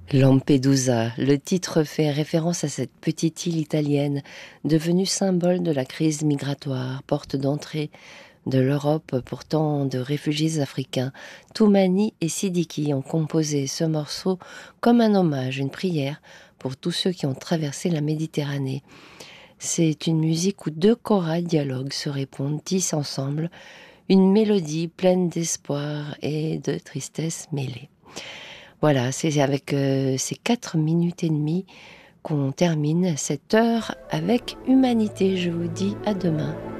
Lampedusa, le titre fait référence à cette petite île italienne, devenue symbole de la crise migratoire, porte d'entrée de l'Europe pour tant de réfugiés africains. Toumani et Sidiki ont composé ce morceau comme un hommage, une prière pour tous ceux qui ont traversé la Méditerranée. C'est une musique où deux chorales dialoguent, se répondent, tissent ensemble, une mélodie pleine d'espoir et de tristesse mêlée. Voilà, c'est avec ces 4 minutes et demie qu'on termine cette heure avec humanité. Je vous dis à demain.